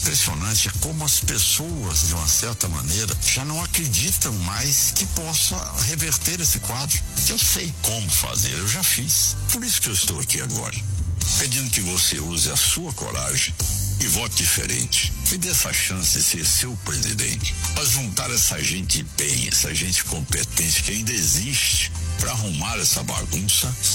impressionante como as pessoas, de uma certa maneira, já não acreditam mais que possa reverter esse quadro. Eu sei como fazer, eu já fiz. Por isso que eu estou aqui agora, pedindo que você use a sua coragem e vote diferente. Me dê essa chance de ser seu presidente, para juntar essa gente bem, essa gente competente que ainda existe, para arrumar essa bagunça